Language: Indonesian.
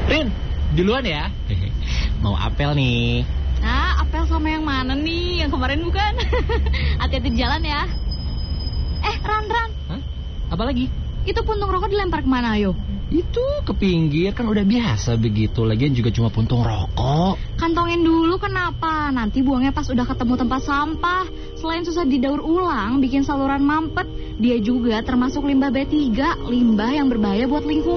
Rin, duluan ya. Mau apel nih. Nah, apel sama yang mana nih? Yang kemarin bukan? Hati-hati di jalan ya. Ran. Hah? Apa lagi? Itu puntung rokok dilempar kemana, ayo? Itu ke pinggir, kan udah biasa begitu. Lagian juga cuma puntung rokok. Kantongin dulu kenapa? Nanti buangnya pas udah ketemu tempat sampah. Selain susah didaur ulang, bikin saluran mampet, dia juga termasuk limbah B3, limbah yang berbahaya buat lingkungan.